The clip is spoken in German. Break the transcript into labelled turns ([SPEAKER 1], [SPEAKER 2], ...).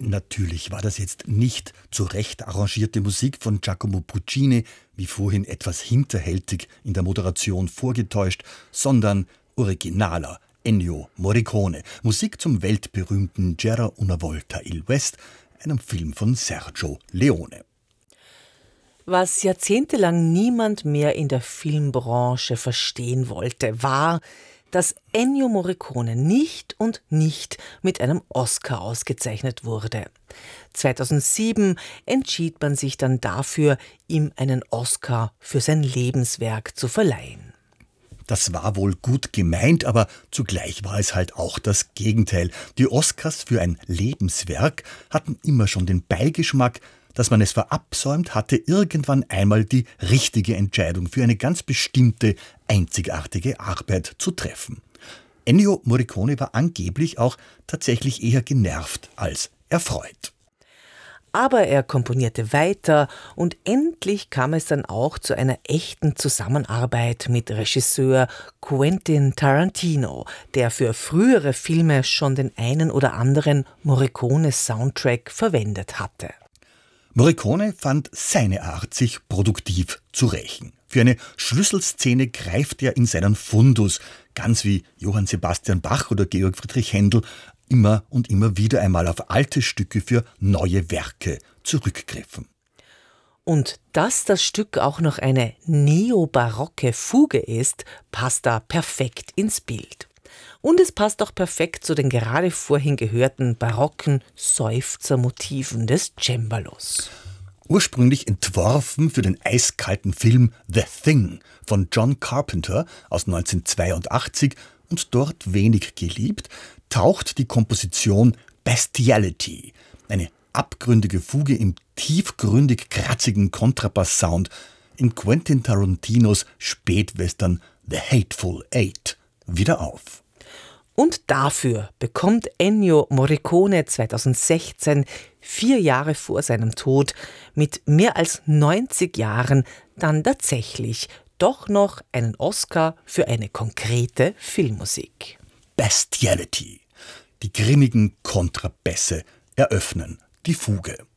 [SPEAKER 1] Natürlich war das jetzt nicht zurecht arrangierte Musik von Giacomo Puccini, wie vorhin etwas hinterhältig in der Moderation vorgetäuscht, sondern originaler Ennio Morricone. Musik zum weltberühmten C'era una volta il West, einem Film von Sergio Leone.
[SPEAKER 2] Was jahrzehntelang niemand mehr in der Filmbranche verstehen wollte, war, dass Ennio Morricone nicht mit einem Oscar ausgezeichnet wurde. 2007 entschied man sich dann dafür, ihm einen Oscar für sein Lebenswerk zu verleihen.
[SPEAKER 1] Das war wohl gut gemeint, aber zugleich war es halt auch das Gegenteil. Die Oscars für ein Lebenswerk hatten immer schon den Beigeschmack, dass man es verabsäumt hatte, irgendwann einmal die richtige Entscheidung für eine ganz bestimmte, einzigartige Arbeit zu treffen. Ennio Morricone war angeblich auch tatsächlich eher genervt als erfreut.
[SPEAKER 2] Aber er komponierte weiter und endlich kam es dann auch zu einer echten Zusammenarbeit mit Regisseur Quentin Tarantino, der für frühere Filme schon den einen oder anderen Morricone-Soundtrack verwendet hatte.
[SPEAKER 1] Morricone fand seine Art, sich produktiv zu rächen. Für eine Schlüsselszene greift er in seinen Fundus, ganz wie Johann Sebastian Bach oder Georg Friedrich Händel immer und immer wieder einmal auf alte Stücke für neue Werke zurückgriffen.
[SPEAKER 2] Und dass das Stück auch noch eine neobarocke Fuge ist, passt da perfekt ins Bild. Und es passt auch perfekt zu den gerade vorhin gehörten barocken Seufzermotiven des Cembalos.
[SPEAKER 1] Ursprünglich entworfen für den eiskalten Film The Thing von John Carpenter aus 1982 und dort wenig geliebt, taucht die Komposition Bestiality, eine abgründige Fuge im tiefgründig kratzigen Kontrabass-Sound, in Quentin Tarantinos Spätwestern The Hateful Eight wieder auf.
[SPEAKER 2] Und dafür bekommt Ennio Morricone 2016, 4 Jahre vor seinem Tod, mit mehr als 90 Jahren dann tatsächlich doch noch einen Oscar für eine konkrete Filmmusik.
[SPEAKER 1] Bestiality. Die grimmigen Kontrabässe eröffnen die Fuge.